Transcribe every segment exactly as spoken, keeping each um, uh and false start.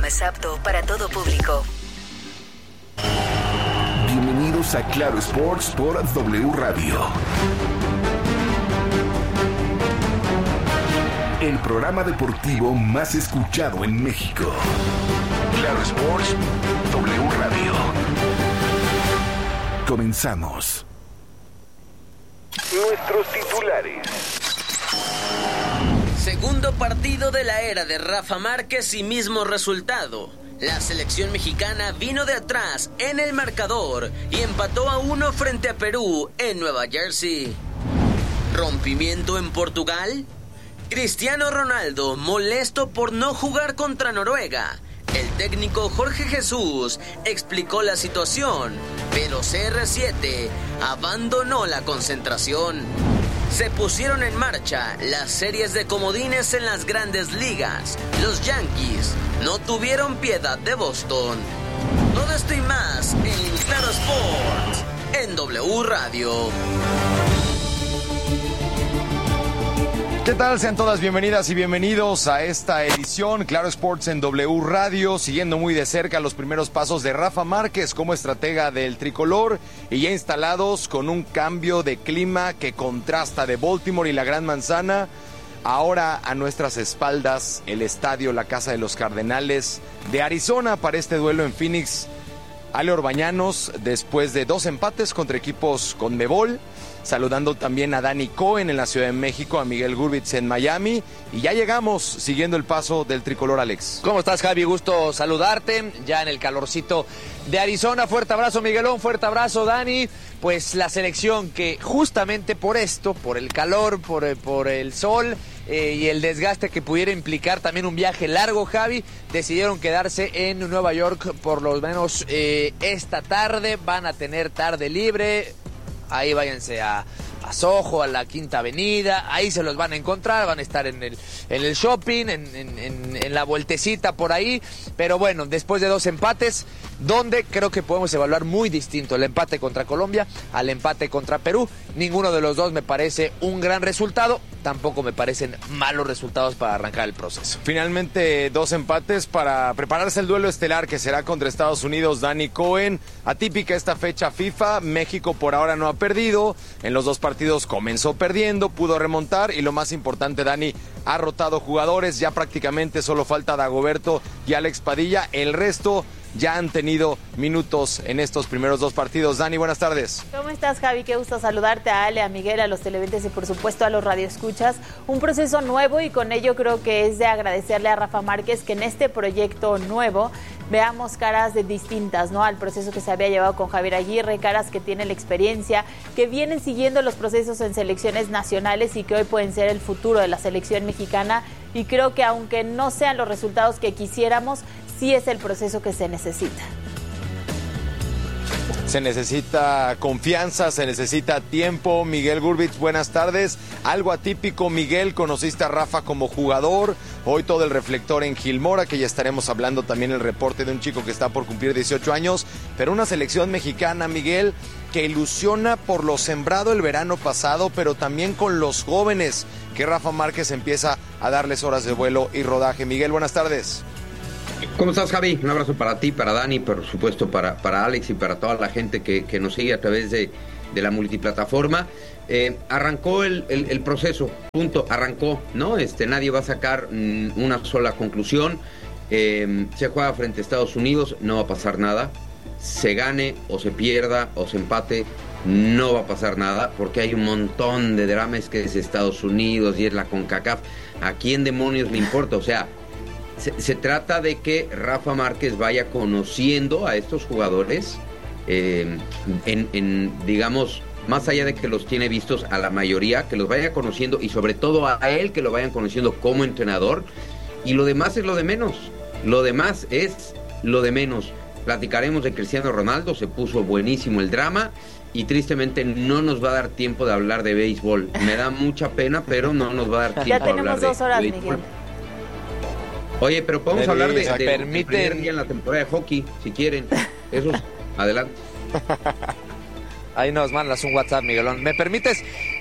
es apto para todo público. Bienvenidos a Claro Sports por W Radio. El programa deportivo más escuchado en México. Claro Sports, W Radio. Comenzamos. Nuestros titulares. Segundo partido de la era de Rafa Márquez y mismo resultado. La selección mexicana vino de atrás en el marcador y empató a uno frente a Perú en Nueva Jersey. ¿Rompimiento en Portugal? Cristiano Ronaldo molesto por no jugar contra Noruega. El técnico Jorge Jesús explicó la situación, pero C R siete abandonó la concentración. Se pusieron en marcha las series de comodines en las grandes ligas. Los Yankees no tuvieron piedad de Boston. Todo esto y más en Claro Sports, en W Radio. ¿Qué tal? Sean todas bienvenidas y bienvenidos a esta edición Claro Sports en W Radio, siguiendo muy de cerca los primeros pasos de Rafa Márquez como estratega del tricolor y ya instalados con un cambio de clima que contrasta de Baltimore y la Gran Manzana. Ahora a nuestras espaldas el estadio La Casa de los Cardenales de Arizona para este duelo en Phoenix. Ale Orbañanos, después de dos empates contra equipos CONMEBOL, saludando también a Dani Cohen en la Ciudad de México, a Miguel Gurbitz en Miami, y ya llegamos siguiendo el paso del tricolor. Alex. ¿Cómo estás, Javi? Gusto saludarte, ya en el calorcito de Arizona. Fuerte abrazo, Miguelón, fuerte abrazo, Dani. Pues la selección que justamente por esto, por el calor, por, por el sol eh, y el desgaste que pudiera implicar también un viaje largo, Javi, decidieron quedarse en Nueva York por lo menos eh, esta tarde. Van a tener tarde libre. Ahí váyanse a, a Soho, a la Quinta Avenida, ahí se los van a encontrar, van a estar en el, en el shopping, en, en, en, en la vueltecita por ahí, pero bueno, después de dos empates, donde creo que podemos evaluar muy distinto el empate contra Colombia al empate contra Perú. Ninguno de los dos me parece un gran resultado, tampoco me parecen malos resultados para arrancar el proceso. Finalmente dos empates para prepararse el duelo estelar que será contra Estados Unidos. Dani Cohen, atípica esta fecha FIFA, México por ahora no ha perdido, en los dos partidos comenzó perdiendo, pudo remontar y lo más importante, Dani, ha rotado jugadores, ya prácticamente solo falta Dagoberto y Alex Padilla, el resto ya han tenido minutos en estos primeros dos partidos. Dani, buenas tardes. ¿Cómo estás, Javi? Qué gusto saludarte, a Ale, a Miguel, a los televidentes y por supuesto a los radioescuchas. Un proceso nuevo y con ello creo que es de agradecerle a Rafa Márquez que en este proyecto nuevo veamos caras de distintas, ¿no? Al proceso que se había llevado con Javier Aguirre, caras que tienen la experiencia, que vienen siguiendo los procesos en selecciones nacionales y que hoy pueden ser el futuro de la selección mexicana. Y creo que aunque no sean los resultados que quisiéramos, sí es el proceso que se necesita. Se necesita confianza, se necesita tiempo. Miguel Gurbitz, buenas tardes. Algo atípico, Miguel, conociste a Rafa como jugador, hoy todo el reflector en Gilmora, que ya estaremos hablando también el reporte de un chico que está por cumplir dieciocho años, pero una selección mexicana, Miguel, que ilusiona por lo sembrado el verano pasado, pero también con los jóvenes, que Rafa Márquez empieza a darles horas de vuelo y rodaje. Miguel, buenas tardes. ¿Cómo estás, Javi? Un abrazo para ti, para Dani, por supuesto para, para Alex y para toda la gente que, que nos sigue a través de, de la multiplataforma. Eh, arrancó el, el, el proceso, punto, arrancó, ¿no? Este, nadie va a sacar mm, una sola conclusión. Eh, se juega frente a Estados Unidos, no va a pasar nada. Se gane o se pierda o se empate, no va a pasar nada, porque hay un montón de dramas que es Estados Unidos y es la CONCACAF. ¿A quién demonios le importa? O sea, Se, se trata de que Rafa Márquez vaya conociendo a estos jugadores, eh, en, en, digamos, más allá de que los tiene vistos a la mayoría, que los vaya conociendo y sobre todo a él que lo vayan conociendo como entrenador, y lo demás es lo de menos, lo demás es lo de menos. Platicaremos de Cristiano Ronaldo, se puso buenísimo el drama y tristemente no nos va a dar tiempo de hablar de béisbol. Me da mucha pena, pero no nos va a dar tiempo de hablar de béisbol. Ya tenemos dos horas, Miguel. Oye, pero podemos Me hablar de, dice, de, permiten... de primer día en la temporada de hockey, si quieren. Esos, adelante. Ahí nos mandas un WhatsApp, Miguelón. ¿Me permites?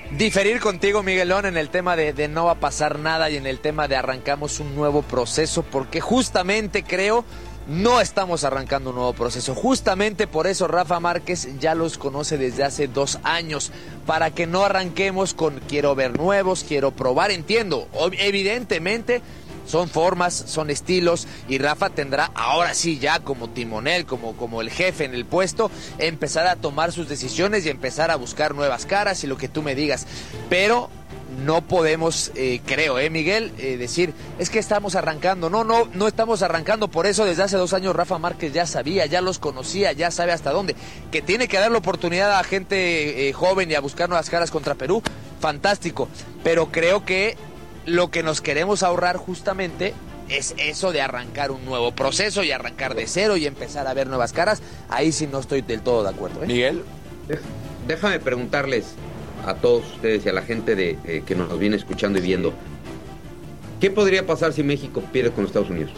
diferir contigo, Miguelón, en el tema de, de no va a pasar nada y en el tema de arrancamos un nuevo proceso, porque justamente creo no estamos arrancando un nuevo proceso. Justamente por eso Rafa Márquez ya los conoce desde hace dos años, para que no arranquemos con quiero ver nuevos, quiero probar. Entiendo, evidentemente son formas, son estilos, y Rafa tendrá ahora sí ya como timonel, como, como el jefe en el puesto, empezar a tomar sus decisiones y empezar a buscar nuevas caras y lo que tú me digas. Pero no podemos, eh, creo, eh, Miguel, eh, decir, es que estamos arrancando. No, no, no estamos arrancando. Por eso desde hace dos años Rafa Márquez ya sabía, ya los conocía, ya sabe hasta dónde. Que tiene que dar la oportunidad a gente eh, joven y a buscar nuevas caras contra Perú, fantástico. Pero creo que lo que nos queremos ahorrar justamente es eso de arrancar un nuevo proceso y arrancar de cero y empezar a ver nuevas caras. Ahí sí no estoy del todo de acuerdo, ¿eh? Miguel, déjame preguntarles a todos ustedes y a la gente de, eh, que nos viene escuchando y viendo, ¿qué podría pasar si México pierde con Estados Unidos?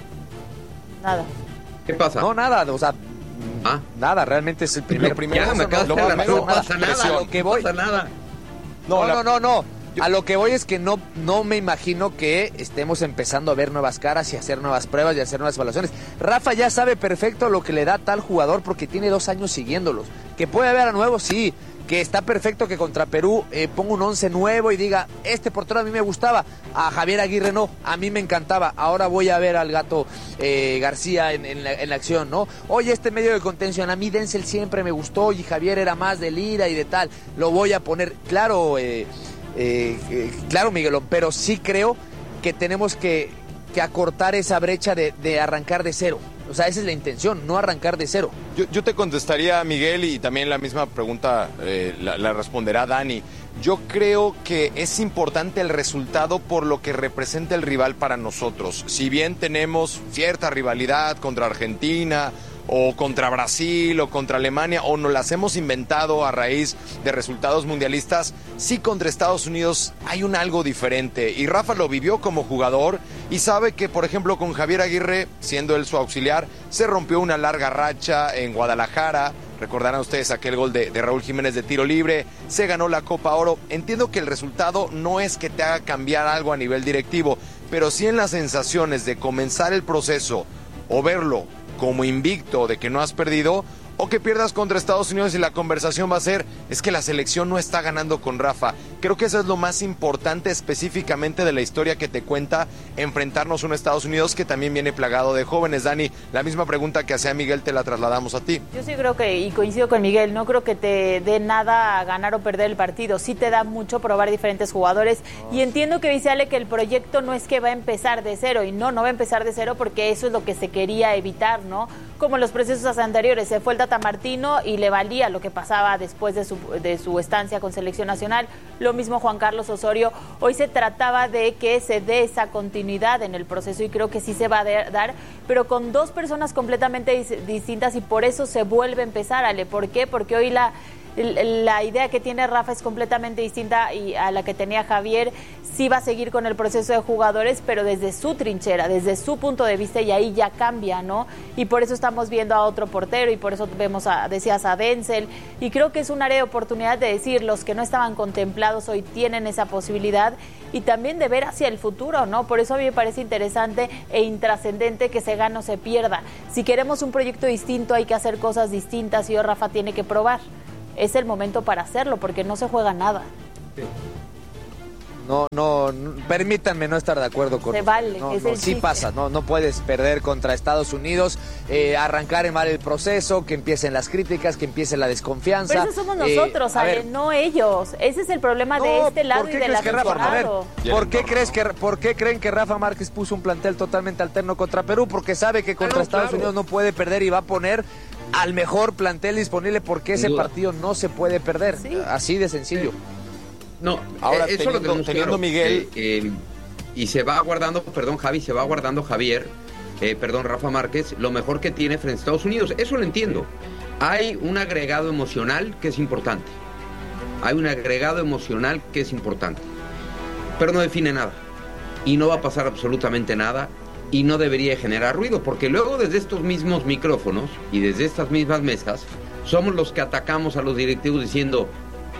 Nada. ¿Qué pasa? No, nada, o sea, ¿Ah? nada, realmente es el primer, primer ya me acabas de no, dar la no, no pasa nada, a lo que voy. No pasa nada. No, la- no, no, no. A lo que voy es que no, no me imagino que estemos empezando a ver nuevas caras y hacer nuevas pruebas y hacer nuevas evaluaciones. Rafa ya sabe perfecto lo que le da tal jugador porque tiene dos años siguiéndolos. Que puede haber a nuevos, sí. Que está perfecto que contra Perú eh, ponga un once nuevo y diga, este portero a mí me gustaba, a Javier Aguirre no, a mí me encantaba, ahora voy a ver al Gato eh, García en, en, la, en la acción, ¿no? Oye, este medio de contención, a mí Denzel siempre me gustó y Javier era más de Lira y de tal, lo voy a poner, claro, eh, eh, eh, claro, Miguelón, pero sí creo que tenemos que, que acortar esa brecha de, de arrancar de cero. O sea, esa es la intención, no arrancar de cero. Yo, yo te contestaría, Miguel, y también la misma pregunta eh, la, la responderá Dani. Yo creo que es importante el resultado por lo que representa el rival para nosotros. Si bien tenemos cierta rivalidad contra Argentina, o contra Brasil, o contra Alemania, o nos las hemos inventado a raíz de resultados mundialistas, sí contra Estados Unidos hay un algo diferente. Y Rafa lo vivió como jugador y sabe que, por ejemplo, con Javier Aguirre, siendo él su auxiliar, se rompió una larga racha en Guadalajara. Recordarán ustedes aquel gol de, de Raúl Jiménez de tiro libre, se ganó la Copa Oro. Entiendo que el resultado no es que te haga cambiar algo a nivel directivo, pero sí en las sensaciones de comenzar el proceso o verlo como invicto de que no has perdido, o que pierdas contra Estados Unidos y la conversación va a ser, es que la selección no está ganando con Rafa. Creo que eso es lo más importante específicamente de la historia que te cuenta enfrentarnos a un Estados Unidos que también viene plagado de jóvenes. Dani, la misma pregunta que hacía Miguel te la trasladamos a ti. Yo sí creo que, y coincido con Miguel, no creo que te dé nada ganar o perder el partido. Sí te da mucho probar diferentes jugadores. Y entiendo que dice Ale que el proyecto no es que va a empezar de cero. Y no, no va a empezar de cero porque eso es lo que se quería evitar, ¿no? Como en los procesos anteriores. Se fue el Tata Martino y le valía lo que pasaba después de su, de su estancia con Selección Nacional. Lo mismo Juan Carlos Osorio. Hoy se trataba de que se dé esa continuidad en el proceso y creo que sí se va a dar, pero con dos personas completamente dis- distintas y por eso se vuelve a empezar, Ale. ¿Por qué? Porque hoy la... la idea que tiene Rafa es completamente distinta y a la que tenía Javier. Sí va a seguir con el proceso de jugadores, pero desde su trinchera, desde su punto de vista, y ahí ya cambia, ¿no? Y por eso estamos viendo a otro portero y por eso vemos, a, decías, a Denzel, y creo que es un área de oportunidad de decir, los que no estaban contemplados hoy tienen esa posibilidad y también de ver hacia el futuro, ¿no? Por eso a mí me parece interesante e intrascendente que se gane o se pierda. Si queremos un proyecto distinto hay que hacer cosas distintas y hoy Rafa tiene que probar. Es el momento para hacerlo, porque no se juega nada. Sí. No, no, no, permítanme no estar de acuerdo con Se usted. vale, no, es no, el sí chiste. pasa, no, no puedes perder contra Estados Unidos, eh, arrancar en mal el proceso, que empiecen las críticas, que empiece la desconfianza. Pero eso somos eh, nosotros, a Ale, ver, no ellos. Ese es el problema no, de este lado ¿por y qué de crees la que Rafa, a ver, Y el ¿por qué entorno, crees ¿no? que por qué creen que Rafa Márquez puso un plantel totalmente alterno contra Perú? Porque sabe que contra no, Estados claro. Unidos no puede perder y va a poner al mejor plantel disponible porque Sin ese duda. partido no se puede perder. Sí. Así de sencillo. No, Ahora, eh, eso teniendo- lo tenemos teniendo claro. Miguel- Eh, eh, y se va guardando, perdón, Javi, se va guardando Javier, eh, perdón, Rafa Márquez, lo mejor que tiene frente a Estados Unidos. Eso lo entiendo. Hay un agregado emocional que es importante. Hay un agregado emocional que es importante. Pero no define nada. Y no va a pasar absolutamente nada. Y no debería generar ruido. Porque luego desde estos mismos micrófonos y desde estas mismas mesas, somos los que atacamos a los directivos diciendo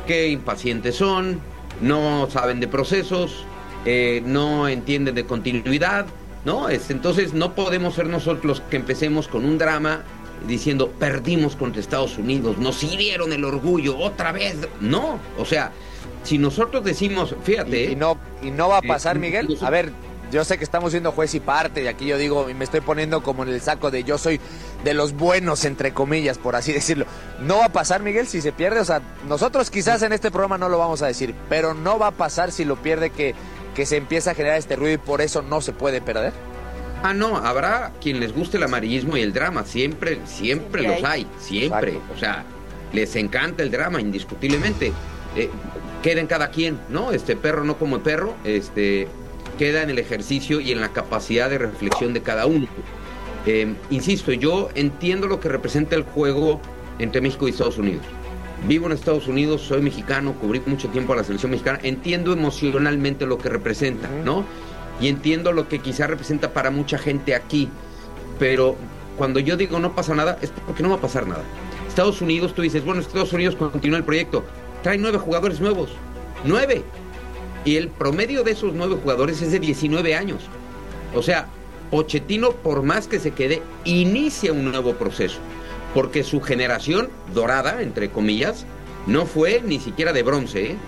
qué impacientes son, no saben de procesos, eh, no entienden de continuidad, ¿no? Es, entonces no podemos ser nosotros los que empecemos con un drama diciendo perdimos contra Estados Unidos, nos hirieron el orgullo otra vez. No, o sea, si nosotros decimos, fíjate... Y, y, no, y no va a pasar, eh, Miguel, a ver... Yo sé que estamos siendo juez y parte, y aquí yo digo, y me estoy poniendo como en el saco de yo soy de los buenos, entre comillas, por así decirlo. No va a pasar, Miguel, si se pierde. O sea, nosotros quizás en este programa no lo vamos a decir, pero no va a pasar si lo pierde, que, que se empieza a generar este ruido y por eso no se puede perder. Ah, no, habrá quien les guste el amarillismo y el drama, siempre, siempre, siempre los hay, hay siempre. Exacto. O sea, les encanta el drama, indiscutiblemente. Eh, queda en cada quien, ¿no? Este perro no como perro, este... queda en el ejercicio y en la capacidad de reflexión de cada uno. Eh, insisto, yo entiendo lo que representa el juego entre México y Estados Unidos. Vivo en Estados Unidos, soy mexicano, cubrí mucho tiempo a la selección mexicana, entiendo emocionalmente lo que representa, ¿no? Y entiendo lo que quizá representa para mucha gente aquí, pero cuando yo digo no pasa nada, es porque no va a pasar nada. Estados Unidos, tú dices, bueno, Estados Unidos continúa el proyecto, trae nueve jugadores nuevos, nueve. Y el promedio de esos nueve jugadores es de diecinueve años. O sea, Pochettino, por más que se quede, inicia un nuevo proceso. Porque su generación dorada, entre comillas, no fue ni siquiera de bronce, ¿eh?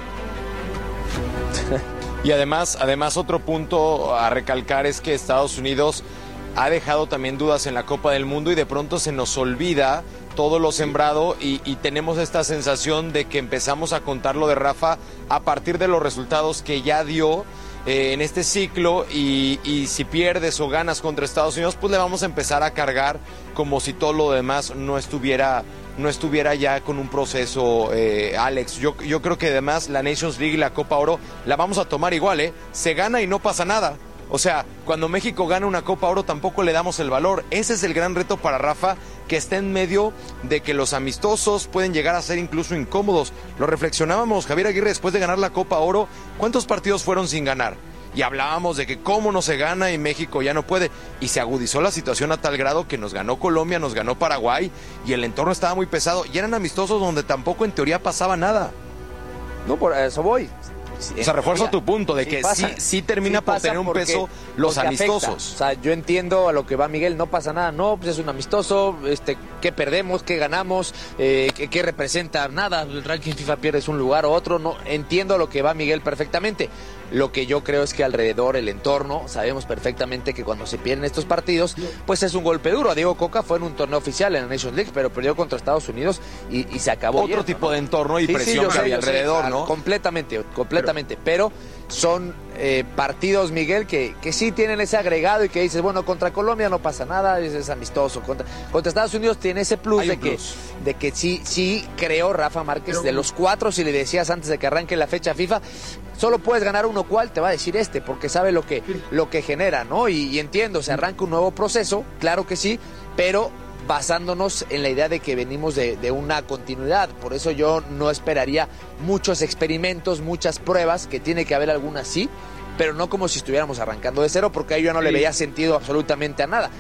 Y además, además otro punto a recalcar es que Estados Unidos ha dejado también dudas en la Copa del Mundo y de pronto se nos olvida todo lo sembrado y, y tenemos esta sensación de que empezamos a contar lo de Rafa a partir de los resultados que ya dio eh, en este ciclo y, y si pierdes o ganas contra Estados Unidos, pues le vamos a empezar a cargar como si todo lo demás no estuviera no estuviera ya con un proceso, eh, Alex. Yo, yo creo que además la Nations League y la Copa Oro la vamos a tomar igual, ¿eh? Se gana y no pasa nada. O sea, cuando México gana una Copa Oro tampoco le damos el valor. Ese es el gran reto para Rafa, que está en medio de que los amistosos pueden llegar a ser incluso incómodos. Lo reflexionábamos, Javier Aguirre, después de ganar la Copa Oro, ¿cuántos partidos fueron sin ganar? Y hablábamos de que cómo no se gana y México ya no puede. Y se agudizó la situación a tal grado que nos ganó Colombia, nos ganó Paraguay y el entorno estaba muy pesado. Y eran amistosos donde tampoco en teoría pasaba nada. No, por eso voy. O sea, refuerzo tu punto de sí que pasa, sí, sí termina sí por tener un porque, peso los amistosos. Afecta. O sea, yo entiendo a lo que va Miguel, no pasa nada, no, pues es un amistoso, este, ¿qué perdemos? ¿Qué ganamos? Eh, ¿qué, ¿Qué representa? Nada, el ranking FIFA pierdes un lugar o otro, no, entiendo a lo que va Miguel perfectamente. Lo que yo creo es que alrededor, el entorno, sabemos perfectamente que cuando se pierden estos partidos, pues es un golpe duro. A Diego Coca fue en un torneo oficial en la Nations League, pero perdió contra Estados Unidos y, y se acabó. Otro yendo, tipo ¿no? de entorno y sí, presión sí, que había alrededor, sé, ¿no? Completamente, completamente. Pero, pero son eh, partidos, Miguel, que, que sí tienen ese agregado y que dices, bueno, contra Colombia no pasa nada, es, es amistoso. Contra, contra Estados Unidos tiene ese plus, de, plus. Que, de que sí, sí creó Rafa Márquez, pero, de los cuatro, si le decías antes de que arranque la fecha FIFA, solo puedes ganar uno, ¿cuál? Te va a decir este, porque sabe lo que, lo que genera, ¿no? Y, y entiendo, se arranca un nuevo proceso, claro que sí, pero basándonos en la idea de que venimos de, de una continuidad. Por eso yo no esperaría muchos experimentos, muchas pruebas, que tiene que haber algunas sí, pero no como si estuviéramos arrancando de cero, porque ahí yo no sí. le veía sentido absolutamente a nada.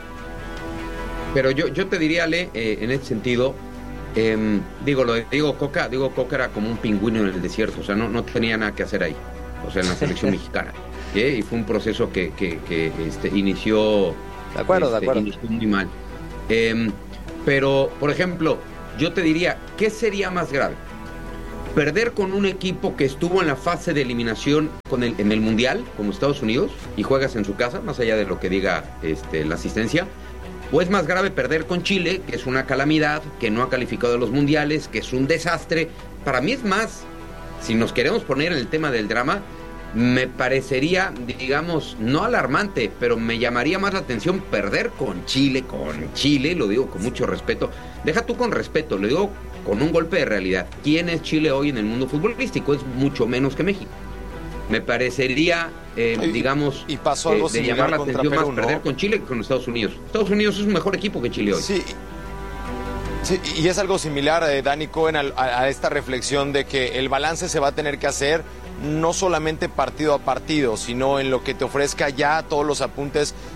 Pero yo, yo te diría, Ale, eh, en ese sentido, eh, digo, lo de Diego Coca, Diego Coca era como un pingüino en el desierto, o sea, no, no tenía nada que hacer ahí, o sea, en la selección mexicana. ¿eh? Y fue un proceso que, que, que este, inició, de acuerdo, este, de acuerdo. inició muy mal. Eh, pero, por ejemplo, yo te diría, ¿qué sería más grave? ¿Perder con un equipo que estuvo en la fase de eliminación con el, en el Mundial, como Estados Unidos, y juegas en su casa, más allá de lo que diga este, la asistencia? ¿O es más grave perder con Chile, que es una calamidad, que no ha calificado a los mundiales, que es un desastre? Para mí es más, si nos queremos poner en el tema del drama, me parecería, digamos, no alarmante, pero me llamaría más la atención perder con Chile, con Chile, lo digo con mucho respeto. Deja tú con respeto, lo digo con un golpe de realidad. ¿Quién es Chile hoy en el mundo futbolístico? Es mucho menos que México. Me parecería, eh, y, digamos, y pasó algo eh, de llamar la atención Perú, más ¿no? perder con Chile que con Estados Unidos. Estados Unidos es un mejor equipo que Chile hoy. Sí. Sí, y es algo similar, eh, Dani Cohen, a, a esta reflexión de que el balance se va a tener que hacer no solamente partido a partido, sino en lo que te ofrezca ya todos los apuntes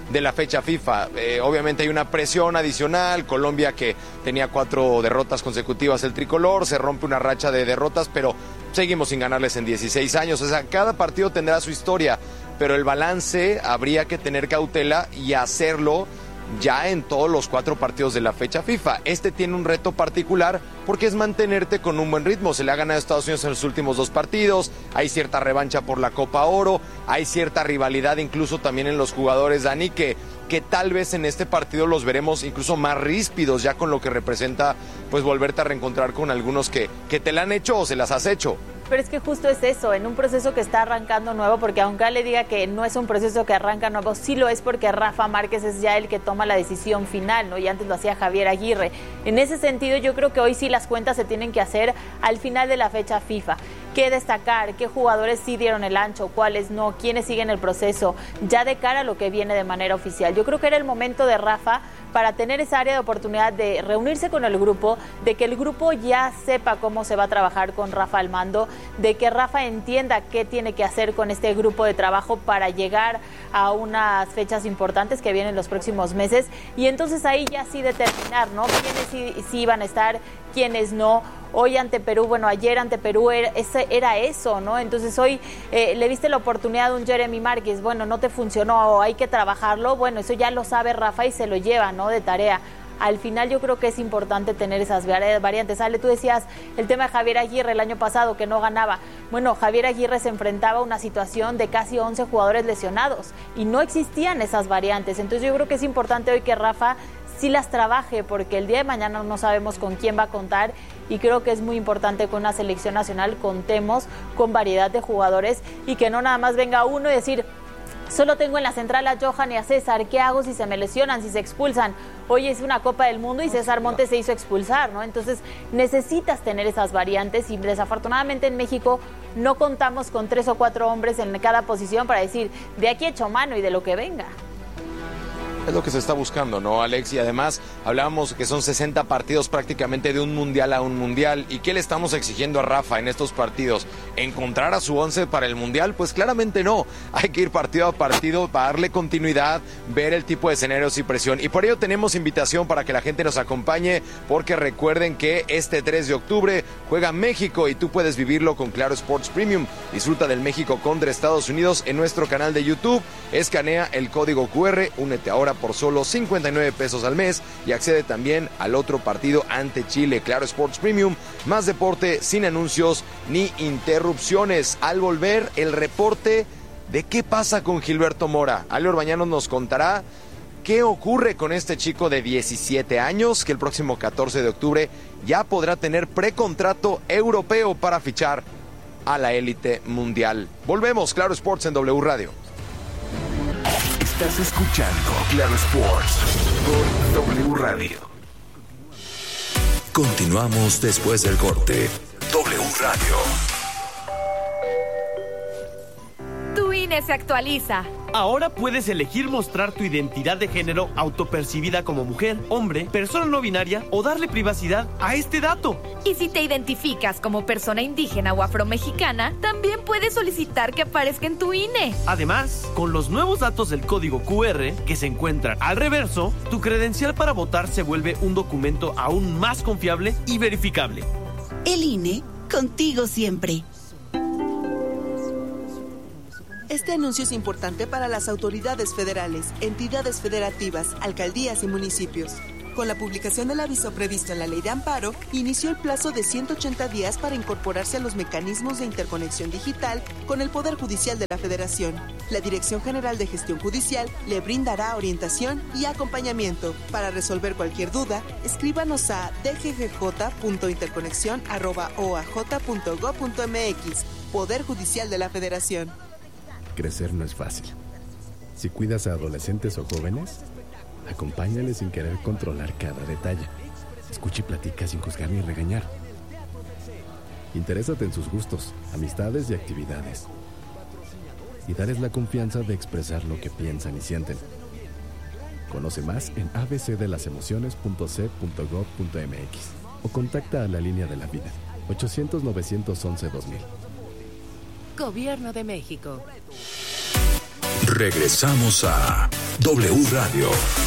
de la fecha FIFA. Eh, obviamente hay una presión adicional, Colombia que tenía cuatro derrotas consecutivas el tricolor, se rompe una racha de derrotas, pero seguimos sin ganarles en dieciséis años, o sea, cada partido tendrá su historia, pero el balance habría que tener cautela y hacerlo ya en todos los cuatro partidos de la fecha FIFA. Este tiene un reto particular porque es mantenerte con un buen ritmo. Se le ha ganado a Estados Unidos en los últimos dos partidos, hay cierta revancha por la Copa Oro, hay cierta rivalidad incluso también en los jugadores, Dani, que, que tal vez en este partido los veremos incluso más ríspidos ya con lo que representa pues volverte a reencontrar con algunos que, que te la han hecho o se las has hecho. Pero es que justo es eso, en un proceso que está arrancando nuevo, porque aunque le diga que no es un proceso que arranca nuevo, sí lo es porque Rafa Márquez es ya el que toma la decisión final, ¿no? Y antes lo hacía Javier Aguirre. En ese sentido, yo creo que hoy sí las cuentas se tienen que hacer al final de la fecha FIFA. ¿Qué destacar? ¿Qué jugadores sí dieron el ancho? ¿Cuáles no? ¿Quiénes siguen el proceso? Ya de cara a lo que viene de manera oficial. Yo creo que era el momento de Rafa para tener esa área de oportunidad de reunirse con el grupo, de que el grupo ya sepa cómo se va a trabajar con Rafa al mando, de que Rafa entienda qué tiene que hacer con este grupo de trabajo para llegar a unas fechas importantes que vienen los próximos meses, y entonces ahí ya sí determinar, ¿no? Quiénes sí, sí iban a estar, quiénes no. Hoy ante Perú, bueno, ayer ante Perú era, ese, era eso, ¿no? Entonces hoy eh, le viste la oportunidad a un Jeremy Márquez, bueno, no te funcionó, hay que trabajarlo, bueno, eso ya lo sabe Rafa y se lo lleva, ¿no? De tarea. Al final yo creo que es importante tener esas variantes. Ale, tú decías el tema de Javier Aguirre el año pasado, que no ganaba. Bueno, Javier Aguirre se enfrentaba a una situación de casi once jugadores lesionados y no existían esas variantes. Entonces yo creo que es importante hoy que Rafa sí las trabaje, porque el día de mañana no sabemos con quién va a contar, y creo que es muy importante que con una selección nacional contemos con variedad de jugadores y que no nada más venga uno y decir: solo tengo en la central a Johan y a César, ¿qué hago si se me lesionan, si se expulsan? Hoy es una Copa del Mundo y César Montes se hizo expulsar, ¿no? Entonces necesitas tener esas variantes, y desafortunadamente en México no contamos con tres o cuatro hombres en cada posición para decir de aquí hecho mano y de lo que venga. Es lo que se está buscando, ¿no, Alex? Y además hablábamos que son sesenta partidos prácticamente de un mundial a un mundial. ¿Y qué le estamos exigiendo a Rafa en estos partidos? ¿Encontrar a su once para el mundial? Pues claramente no. Hay que ir partido a partido para darle continuidad, ver el tipo de escenarios y presión. Y por ello tenemos invitación para que la gente nos acompañe, porque recuerden que este tres de octubre juega México y tú puedes vivirlo con Claro Sports Premium. Disfruta del México contra Estados Unidos en nuestro canal de YouTube. Escanea el código cu erre, únete ahora por solo cincuenta y nueve pesos al mes y accede también al otro partido ante Chile. Claro Sports Premium, más deporte sin anuncios ni interrupciones. Al volver, el reporte de qué pasa con Gilberto Mora. Ale Orbañanos nos contará qué ocurre con este chico de diecisiete años que el próximo catorce de octubre ya podrá tener precontrato europeo para fichar a la élite mundial. Volvemos, Claro Sports en W Radio. Estás escuchando Claro Sports por W Radio. Continuamos después del corte. W Radio. Tu I N E se actualiza. Ahora puedes elegir mostrar tu identidad de género autopercibida como mujer, hombre, persona no binaria o darle privacidad a este dato. Y si te identificas como persona indígena o afromexicana, también puedes solicitar que aparezca en tu I N E. Además, con los nuevos datos del código cu erre que se encuentran al reverso, tu credencial para votar se vuelve un documento aún más confiable y verificable. El I N E, contigo siempre. Este anuncio es importante para las autoridades federales, entidades federativas, alcaldías y municipios. Con la publicación del aviso previsto en la Ley de Amparo, inició el plazo de ciento ochenta días para incorporarse a los mecanismos de interconexión digital con el Poder Judicial de la Federación. La Dirección General de Gestión Judicial le brindará orientación y acompañamiento. Para resolver cualquier duda, escríbanos a d g g j punto interconexión arroba o a j punto gob punto m x. Poder Judicial de la Federación. Crecer no es fácil. Si cuidas a adolescentes o jóvenes, acompáñales sin querer controlar cada detalle. Escucha y platica sin juzgar ni regañar. Interésate en sus gustos, amistades y actividades. Y darles la confianza de expresar lo que piensan y sienten. Conoce más en a b c de las emociones punto c punto gob punto m x o contacta a la línea de la vida ochocientos, novecientos once, dos mil. Gobierno de México. Regresamos a W Radio.